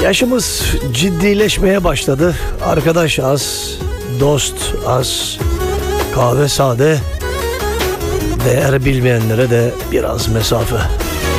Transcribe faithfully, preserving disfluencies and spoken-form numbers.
Yaşımız ciddileşmeye başladı. Arkadaş az, dost az, kahve sade, değer bilmeyenlere de biraz mesafe.